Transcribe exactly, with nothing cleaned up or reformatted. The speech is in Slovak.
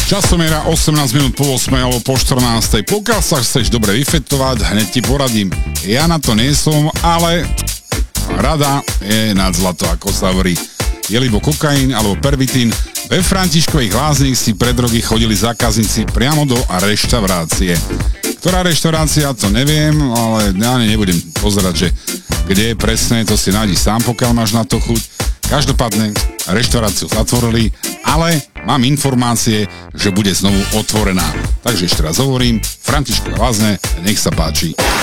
Časomiera osemnásť minút po ôsmej alebo po štrnástej. Pokiaľ sa chceš dobre vyfetovať, hneď ti poradím. Ja na to nie som, ale rada je nad zlato, ako sa hovorí. Je libo kokain alebo pervitín. Ve Františkových Lázních si pred roky chodili zákazníci priamo do reštaurácie. Ktorá reštaurácia, to neviem, ale ja nebudem pozerať, že kde je presne, to si nájdi sám, pokiaľ máš na to chuť. Každopádne reštauráciu zatvorili, ale mám informácie, že bude znovu otvorená. Takže ešte raz hovorím, Františkové Lázne, nech sa páči.